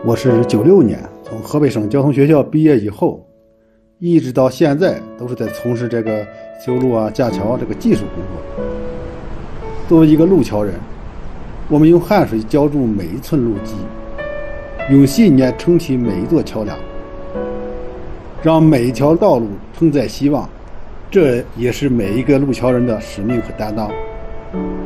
我是96年从河北省交通学校毕业以后，一直到现在都是在从事这个修路架桥这个技术工作。作为一个路桥人，我们用汗水浇筑每一寸路基，用信念撑起每一座桥梁，让每一条道路承载希望，这也是每一个路桥人的使命和担当。